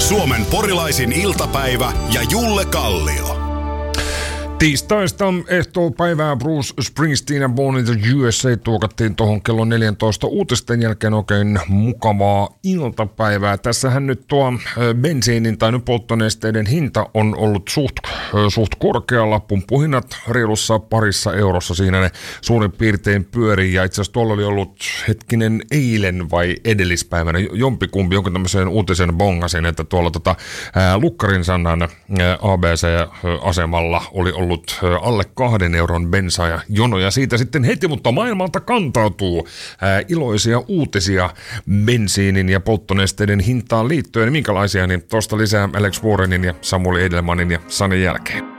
Suomen porilaisin iltapäivä ja Julle Kallio. Tiistaista ehtoopäivää Bruce Springsteen ja Born in the USA tuokattiin tuohon kello 14 uutisten jälkeen oikein mukavaa iltapäivää. Tässähän nyt tuo bensiinin tai polttonesteiden hinta on ollut suht korkealla. Pumppuhinnat reilussa parissa eurossa siinä ne suurin piirtein pyörii. Ja itse asiassa tuolla oli ollut eilen vai edellispäivänä jompikumpi jonkin tämmöisen uutisen bongasin, että tuolla Lukkarin Sannan ABC-asemalla oli ollut alle 2 euron bensa ja jonoja siitä sitten heti, mutta maailmalta kantautuu iloisia uutisia bensiinin ja polttonesteiden hintaan liittyen. Minkälaisia, niin tuosta lisää Alex Warrenin ja Samuel Edelmanin ja Sanin jälkeen.